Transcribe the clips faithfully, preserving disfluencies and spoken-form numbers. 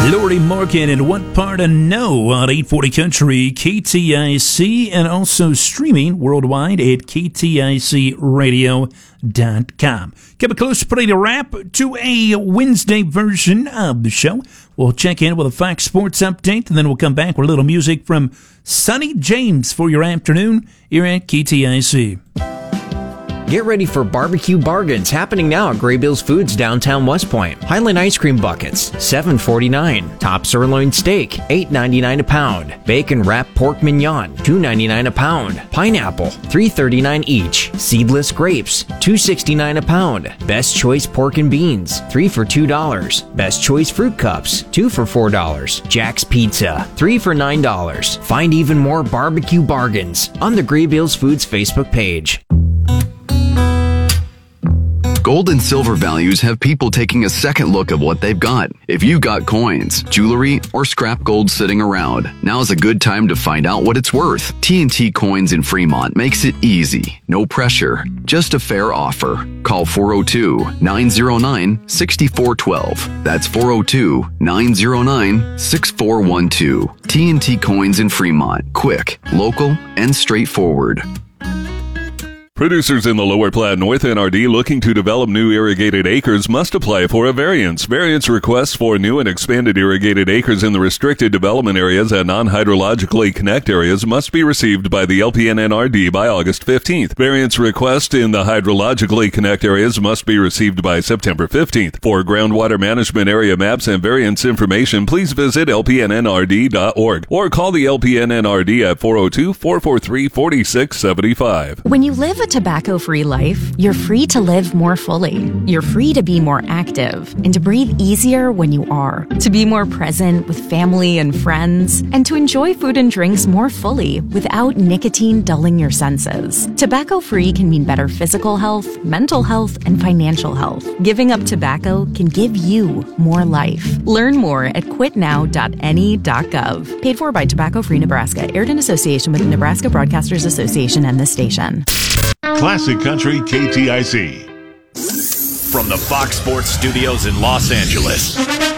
Lori Morgan and What Part of No on eight forty Country K T I C, and also streaming worldwide at K T I C radio dot com. Coming close, putting a wrap to a Wednesday version of the show. We'll check in with a Fox Sports update, and then we'll come back with a little music from Sonny James for your afternoon here at K T I C. Get ready for barbecue bargains happening now at Graybills Foods downtown West Point. Highland ice cream buckets, seven forty-nine. Top sirloin steak, eight ninety-nine a pound. Bacon wrapped pork mignon, two ninety-nine a pound. Pineapple, three thirty-nine each. Seedless grapes, two sixty-nine a pound. Best choice pork and beans, three for two dollars. Best choice fruit cups, two for four dollars. Jack's Pizza, three for nine dollars. Find even more barbecue bargains on the Graybills Foods Facebook page. Gold and silver values have people taking a second look at what they've got. If you've got coins, jewelry, or scrap gold sitting around, now's a good time to find out what it's worth. T and T Coins in Fremont makes it easy. No pressure, just a fair offer. Call four oh two, nine oh nine, six four one two. That's four oh two, nine oh nine, six four one two. T and T Coins in Fremont. Quick, local, and straightforward. Producers in the Lower Platte North N R D looking to develop new irrigated acres must apply for a variance. Variance requests for new and expanded irrigated acres in the restricted development areas and non-hydrologically connect areas must be received by the L P N N R D by August fifteenth. Variance requests in the hydrologically connect areas must be received by September fifteenth. For groundwater management area maps and variance information, please visit L P N N R D dot org or call the L P N N R D at four oh two, four four three, four six seven five. When you live a tobacco-free life, you're free to live more fully. You're free to be more active and to breathe easier when you are, to be more present with family and friends, and to enjoy food and drinks more fully without nicotine dulling your senses. Tobacco-free can mean better physical health, mental health, and financial health. Giving up tobacco can give you more life. Learn more at quit now dot N E dot gov. Paid for by Tobacco Free Nebraska. Aired in association with the Nebraska Broadcasters Association and this station. Classic Country K T I C. From the Fox Sports Studios in Los Angeles,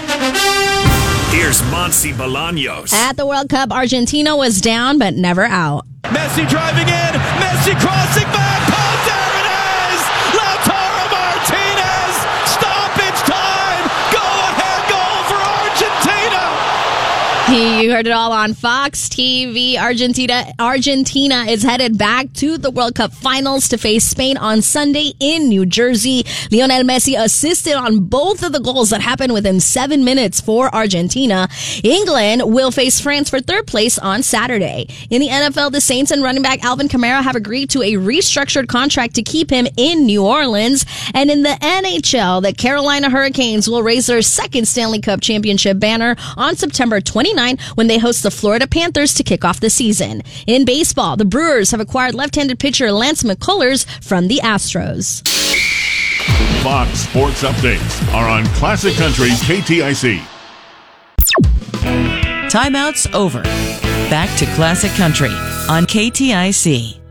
here's Monse Bolaños. At the World Cup, Argentina was down but never out. Messi driving in, Messi crossing back, oh, there it is! Lautaro Martinez, stoppage time, go-ahead goal for Argentina! You heard it all on Fox T V. Argentina Argentina is headed back to the World Cup finals to face Spain on Sunday in New Jersey. Lionel Messi assisted on both of the goals that happened within seven minutes for Argentina. England will face France for third place on Saturday. In the N F L, the Saints and running back Alvin Kamara have agreed to a restructured contract to keep him in New Orleans. And in the N H L, the Carolina Hurricanes will raise their second Stanley Cup championship banner on September twenty-ninth when they host the Florida Panthers to kick off the season. In baseball, the Brewers have acquired left-handed pitcher Lance McCullers from the Astros. Fox Sports Updates are on Classic Country K T I C. Timeout's over. Back to Classic Country on K T I C.